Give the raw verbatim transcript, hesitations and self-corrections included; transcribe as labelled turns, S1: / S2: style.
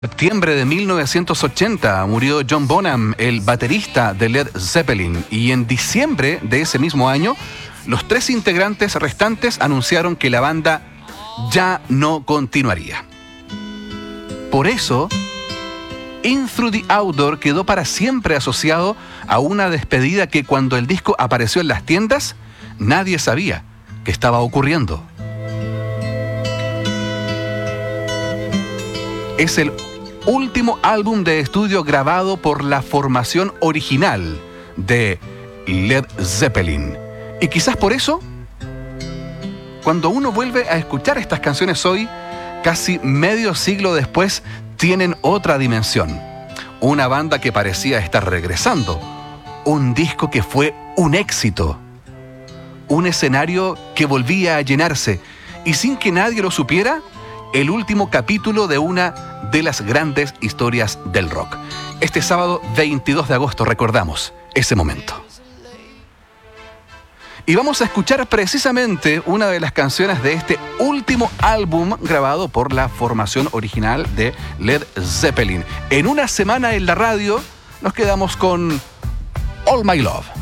S1: Septiembre de mil novecientos ochenta murió John Bonham, el baterista de Led Zeppelin, y en diciembre de ese mismo año, los tres integrantes restantes anunciaron que la banda ya no continuaría. Por eso, In Through the Outdoor quedó para siempre asociado a una despedida que cuando el disco apareció en las tiendas, nadie sabía que estaba ocurriendo. Es el último álbum de estudio grabado por la formación original de Led Zeppelin. Y quizás por eso, cuando uno vuelve a escuchar estas canciones hoy, casi medio siglo después, tienen otra dimensión. Una banda que parecía estar regresando. Un disco que fue un éxito. Un escenario que volvía a llenarse. Y sin que nadie lo supiera, el último capítulo de una de las grandes historias del rock. Este sábado veintidós de agosto recordamos ese momento. Y vamos a escuchar precisamente una de las canciones de este último álbum grabado por la formación original de Led Zeppelin. En una semana en la radio nos quedamos con All My Love.